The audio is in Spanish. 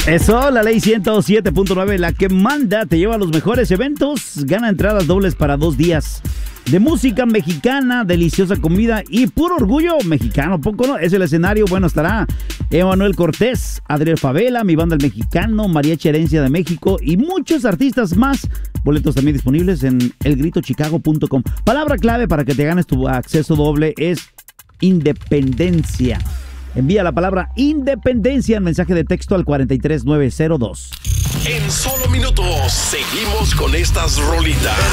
Eso, la ley 107.9, la que manda, te lleva a los mejores eventos, gana entradas dobles para 2 días de música mexicana, deliciosa comida y puro orgullo mexicano, poco no, es el escenario. Bueno, estará Emanuel Cortés, Adriel Favela, Mi Banda El Mexicano, Mariachi Herencia de México y muchos artistas más. Boletos también disponibles en elgritochicago.com. Palabra clave para que te ganes tu acceso doble es independencia. Envía la palabra independencia en mensaje de texto al 43902. En solo minutos seguimos con estas rolitas.